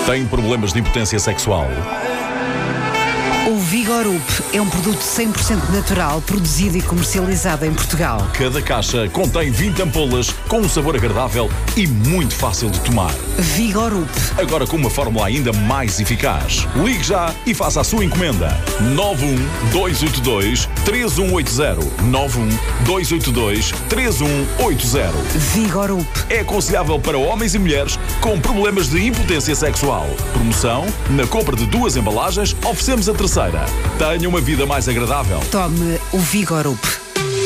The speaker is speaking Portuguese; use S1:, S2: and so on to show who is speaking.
S1: Tem problemas de impotência sexual?
S2: O Vigorup é um produto 100% natural, produzido e comercializado em Portugal.
S1: Cada caixa contém 20 ampolas com um sabor agradável e muito fácil de tomar.
S2: Vigorup.
S1: Agora com uma fórmula ainda mais eficaz. Ligue já e faça a sua encomenda. 91282-3180. 91282-3180.
S2: Vigorup.
S1: É aconselhável para homens e mulheres com problemas de impotência sexual. Promoção: na compra de 2 embalagens, oferecemos a terceira. Tenha uma vida mais agradável.
S2: Tome o Vigorup.